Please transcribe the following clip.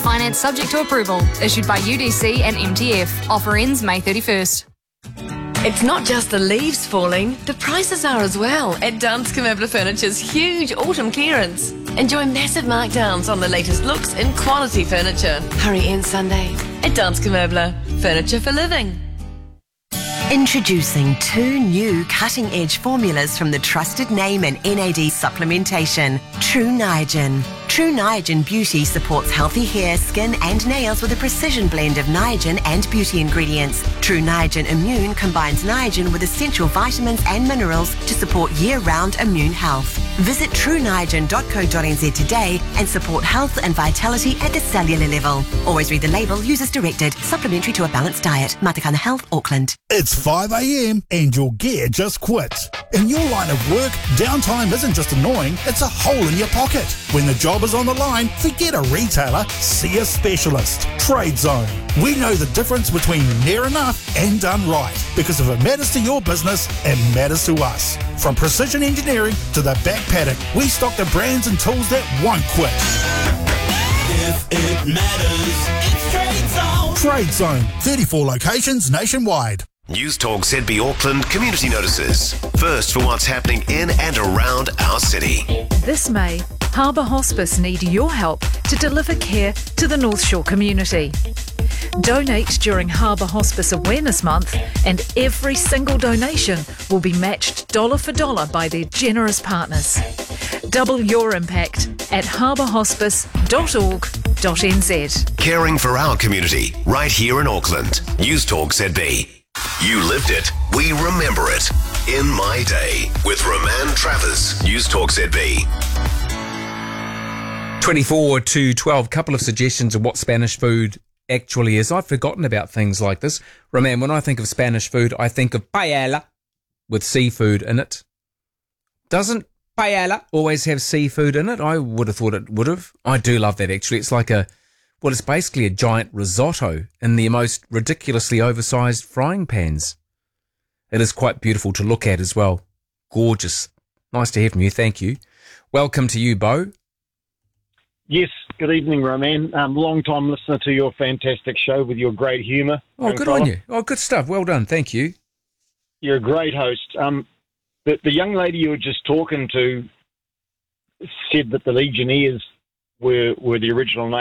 Finance subject to approval. Issued by UDC and MTF. Offer ends May 31st. It's not just the leaves falling, the prices are as well at Danske Möbler Furniture's huge autumn clearance. Enjoy massive markdowns on the latest looks in quality furniture. Hurry in Sunday at Danske Möbler, furniture for living. Introducing 2 new cutting-edge formulas from the trusted name in NAD supplementation, True Niagen. True Niagen Beauty supports healthy hair, skin and nails with a precision blend of Niagen and beauty ingredients. True Niagen Immune combines Niagen with essential vitamins and minerals to support year-round immune health. Visit trueniagen.co.nz today and support health and vitality at the cellular level. Always read the label, use as directed. Supplementary to a balanced diet. Matakana Health, Auckland. It's 5 a.m. and your gear just quits. In your line of work, downtime isn't just annoying, it's a hole in your pocket. When the job is on the line, forget a retailer, see a specialist. Trade Zone. We know the difference between near enough and done right, because if it matters to your business, it matters to us. From precision engineering to the back paddock, we stock the brands and tools that won't quit. If it matters, it's Trade Zone. Trade Zone, 34 locations nationwide. News Talk ZB Auckland community notices. First for what's happening in and around our city. This May, Harbour Hospice need your help to deliver care to the North Shore community. Donate during Harbour Hospice Awareness Month and every single donation will be matched dollar for dollar by their generous partners. Double your impact at harbourhospice.org.nz. Caring for our community right here in Auckland. News Talk ZB. You lived it, we remember it. In My Day with Roman Travers. News Talk ZB. 24 to 12, couple of suggestions of what Spanish food actually is. I've forgotten about things like this. Roman, when I think of Spanish food, I think of paella with seafood in it. Doesn't paella always have seafood in it? I would have thought it would have. I do love that actually. It's like it's basically a giant risotto in the most ridiculously oversized frying pans. It is quite beautiful to look at as well. Gorgeous. Nice to hear from you. Thank you. Welcome to you, Bo. Yes, good evening, Roman. Long-time listener to your fantastic show with your great humour. Oh, good on you. Oh, good stuff. Well done. Thank you. You're a great host. The young lady you were just talking to said that the Legionnaires were the original name.